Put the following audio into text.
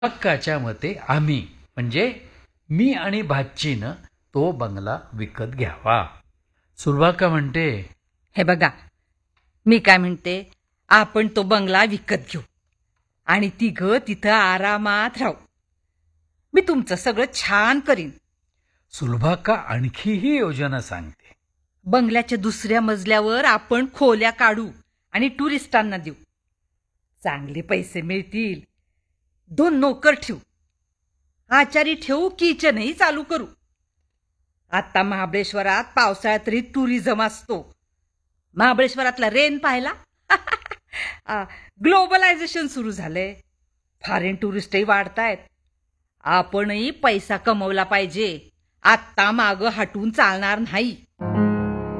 हक्काच्या मते आम्ही म्हणजे मी आणि भाचीनं तो बंगला विकत घ्यावा. सुलभाका म्हणते, हे बघा, मी काय म्हणते, आपण तो बंगला विकत घेऊ आणि तिघं तिथं आरामात राहू. मी तुमचं सगळं छान करीन. सुलभाका आणखीही योजना सांगते. बंगल्याच्या दुसऱ्या मजल्यावर आपण खोल्या काढू आणि टुरिस्टांना देऊ. चांगले पैसे मिळतील. 2 नोकर ठेवू. आचारी ठेवू, किचनही चालू करू. आता महाबळेश्वरात पावसाळ्यात तरी टुरिझम असतो. महाबळेश्वरातला रेन पाहिला. ग्लोबलायझेशन सुरू झालंय. फॉरेन टुरिस्टही वाढतायत. आपणही पैसा कमवला पाहिजे. आत्ता मागं हटून चालणार नाही.